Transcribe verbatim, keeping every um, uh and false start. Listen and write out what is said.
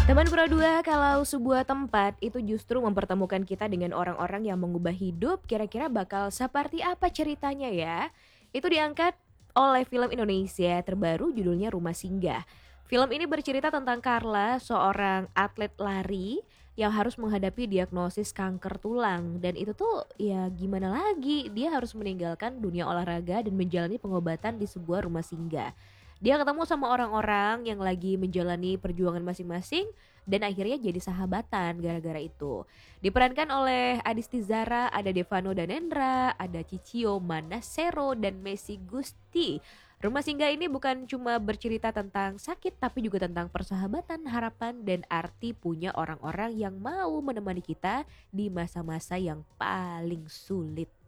Teman Pro dua, kalau sebuah tempat itu justru mempertemukan kita dengan orang-orang yang mengubah hidup, kira-kira bakal seperti apa ceritanya ya? Itu diangkat oleh film Indonesia terbaru judulnya Rumah Singgah. Film ini bercerita tentang Carla, seorang atlet lari yang harus menghadapi diagnosis kanker tulang. Dan itu tuh ya gimana lagi, dia harus meninggalkan dunia olahraga dan menjalani pengobatan di sebuah rumah singgah. Dia ketemu sama orang-orang yang lagi menjalani perjuangan masing-masing dan akhirnya jadi sahabatan gara-gara itu. Diperankan oleh Adisti Zara, ada Devano Danendra, ada Cicio Manasero dan Messi Gusti. Rumah Singgah ini bukan cuma bercerita tentang sakit tapi juga tentang persahabatan, harapan dan arti punya orang-orang yang mau menemani kita di masa-masa yang paling sulit.